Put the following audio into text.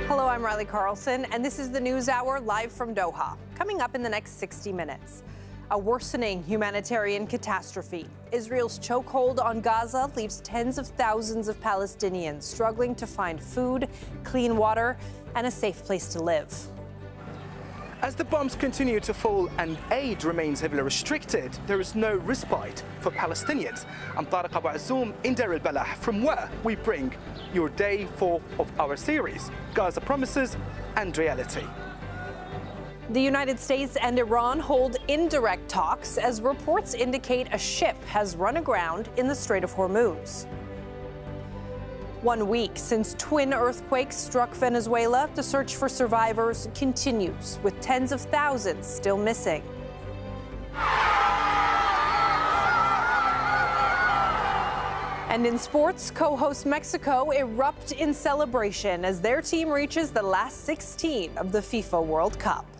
Hello, I'm Riley Carlson, and this is the News Hour live from Doha. Coming up in the next 60 minutes, a worsening humanitarian catastrophe. Israel's chokehold on Gaza leaves tens of thousands of Palestinians struggling to find food, clean water, and a safe place to live. As the bombs continue to fall and aid remains heavily restricted, there is no respite for Palestinians. I'm Tariq Abu Azzoum in Deir al-Balah, from where we bring your day 4 of our series, Gaza Promises and Reality. The United States and Iran hold indirect talks as reports indicate a ship has run aground in the Strait of Hormuz. 1 week since twin earthquakes struck Venezuela, the search for survivors continues, with tens of thousands still missing. And in sports, co-host Mexico erupt in celebration as their team reaches the last 16 of the FIFA World Cup.